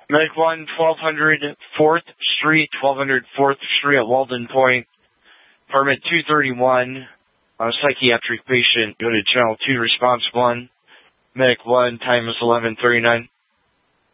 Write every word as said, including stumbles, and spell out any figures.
Medic one, twelve hundred fourth Street, twelve hundred fourth Street at Walden Point. Permit two thirty-one, uh, psychiatric patient. Go to channel two, response one. Medic one, time is eleven thirty-nine.